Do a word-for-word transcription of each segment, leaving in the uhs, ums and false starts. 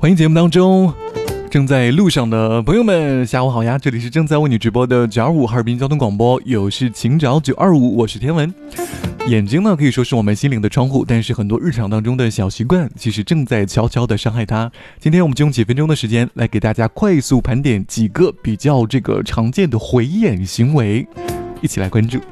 欢迎节目当中正在路上的朋友们，下午好呀！这里是正在为你直播的九二五哈尔滨交通广播，有事请找九二五，我是天文。眼睛呢，可以说是我们心灵的窗户，但是很多日常当中的小习惯，其实正在悄悄的伤害它。今天我们就用几分钟的时间来给大家快速盘点几个比较这个常见的回眼行为，一起来关注。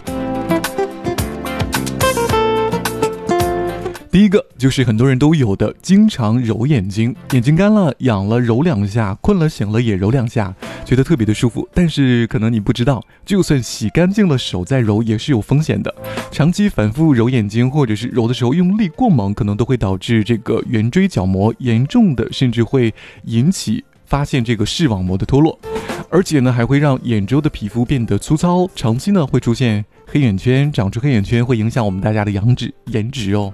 第一个就是很多人都有的，经常揉眼睛，眼睛干了痒了揉两下，困了醒了也揉两下，觉得特别的舒服。但是可能你不知道，就算洗干净了手再揉也是有风险的。长期反复揉眼睛，或者是揉的时候用力过猛，可能都会导致这个圆锥角膜严重的，甚至会引起发现这个视网膜的脱落，而且呢还会让眼周的皮肤变得粗糙，长期呢会出现黑眼圈，长出黑眼圈会影响我们大家的养指颜值哦。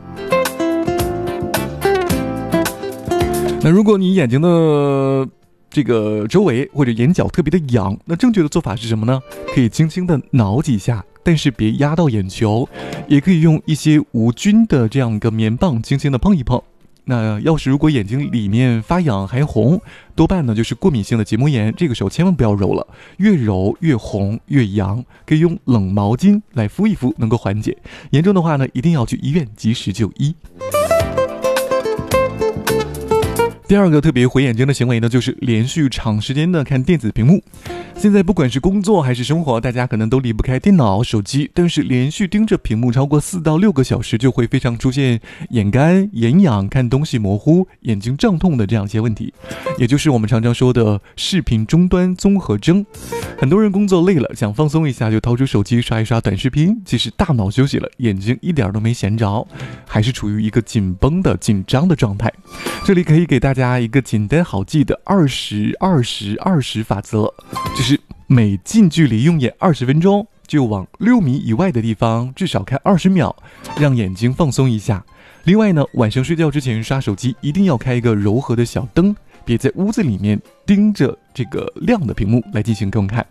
那如果你眼睛的这个周围或者眼角特别的痒，那正确的做法是什么呢？可以轻轻的挠几下，但是别压到眼球，也可以用一些无菌的这样一个棉棒轻轻的碰一碰。那要是如果眼睛里面发痒还红，多半呢就是过敏性的结膜炎，这个时候千万不要揉了，越揉越红越痒，可以用冷毛巾来敷一敷，能够缓解。严重的话呢，一定要去医院及时就医。第二个特别毁眼睛的行为呢，就是连续长时间的看电子屏幕。现在不管是工作还是生活，大家可能都离不开电脑、手机，但是连续盯着屏幕超过四到六个小时，就会非常出现眼干、眼痒、看东西模糊、眼睛胀痛的这样一些问题，也就是我们常常说的视频终端综合征。很多人工作累了，想放松一下，就掏出手机刷一刷短视频，其实大脑休息了，眼睛一点都没闲着，还是处于一个紧绷的紧张的状态。这里可以给大家一个简单好记的二十二十二十法则，就是每近距离用眼二十分钟，就往六米以外的地方至少看二十秒，让眼睛放松一下。另外呢，晚上睡觉之前刷手机一定要开一个柔和的小灯，别在屋子里面盯着这个亮的屏幕来进行观看。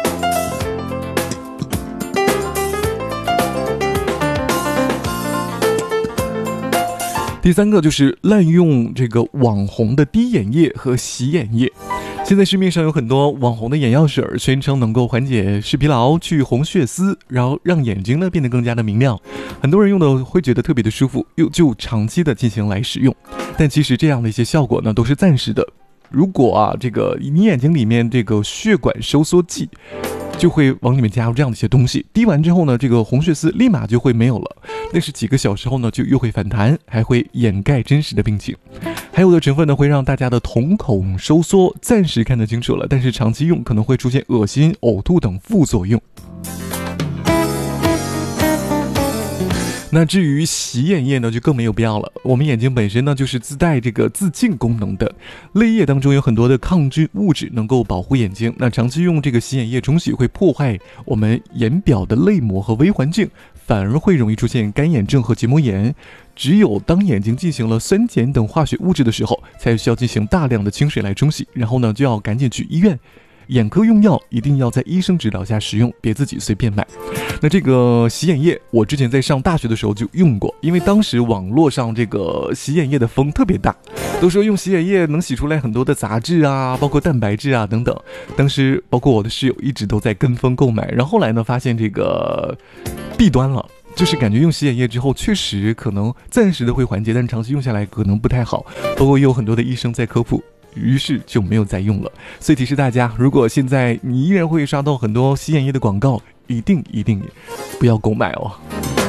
第三个就是滥用这个网红的滴眼液和洗眼液。现在市面上有很多网红的眼药水，宣称能够缓解视疲劳、去红血丝，然后让眼睛呢变得更加的明亮。很多人用的会觉得特别的舒服，又就长期的进行来使用。但其实这样的一些效果呢都是暂时的。如果啊这个你眼睛里面这个血管收缩剂就会往里面加入这样的一些东西，滴完之后呢，这个红血丝立马就会没有了，但是几个小时后呢就又会反弹，还会掩盖真实的病情。还有的成分呢会让大家的瞳孔收缩，暂时看得清楚了，但是长期用可能会出现恶心、呕吐等副作用。那至于洗眼液呢就更没有必要了，我们眼睛本身呢就是自带这个自净功能的，泪液当中有很多的抗菌物质能够保护眼睛，那长期用这个洗眼液冲洗会破坏我们眼表的泪膜和微环境，反而会容易出现干眼症和结膜炎。只有当眼睛进行了酸碱等化学物质的时候，才需要进行大量的清水来冲洗，然后呢就要赶紧去医院。眼科用药一定要在医生指导下使用，别自己随便买。那这个洗眼液我之前在上大学的时候就用过，因为当时网络上这个洗眼液的风特别大，都说用洗眼液能洗出来很多的杂质啊，包括蛋白质啊等等。当时包括我的室友一直都在跟风购买，然后后来呢发现这个弊端了，就是感觉用洗眼液之后确实可能暂时的会缓解，但长期用下来可能不太好，包括也有很多的医生在科普，于是就没有再用了。所以提示大家，如果现在你依然会刷到很多洗眼液的广告，一定一定不要购买哦。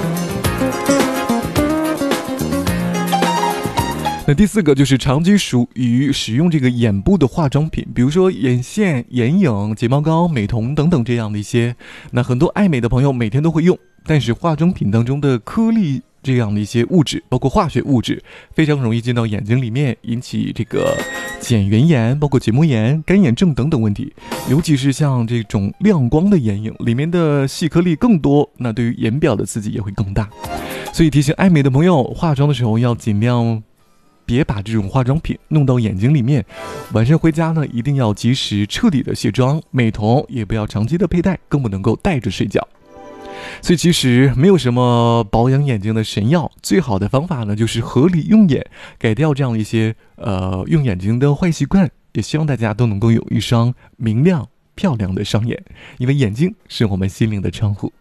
那第四个就是长期属于使用这个眼部的化妆品，比如说眼线、眼影、睫毛膏、美瞳等等这样的一些，那很多爱美的朋友每天都会用，但是化妆品当中的颗粒这样的一些物质，包括化学物质，非常容易进到眼睛里面，引起这个睑缘炎，包括结膜炎、干眼症等等问题。尤其是像这种亮光的眼影，里面的细颗粒更多，那对于眼表的刺激也会更大。所以提醒爱美的朋友，化妆的时候要尽量别把这种化妆品弄到眼睛里面。晚上回家呢，一定要及时彻底的卸妆，美瞳也不要长期的佩戴，更不能够戴着睡觉。 所以其实没有什么保养眼睛的神药，最好的方法呢就是合理用眼，改掉这样一些呃用眼睛的坏习惯。也希望大家都能够有一双明亮漂亮的双眼，因为眼睛是我们心灵的窗户。